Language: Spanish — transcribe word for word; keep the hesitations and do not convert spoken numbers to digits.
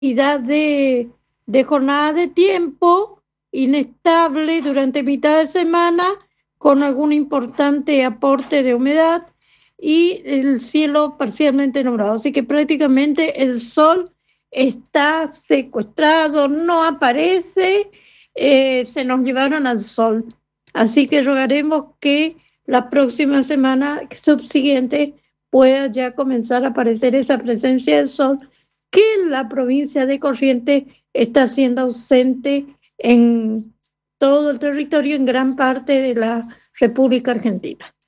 de, de jornada de tiempo inestable durante mitad de semana, con algún importante aporte de humedad y el cielo parcialmente nublado. Así que prácticamente el sol está secuestrado, no aparece, eh, se nos llevaron al sol. Así que rogaremos que la próxima semana subsiguiente pueda ya comenzar a aparecer esa presencia del sol que la provincia de Corrientes está siendo ausente en todo el territorio, en gran parte de la República Argentina.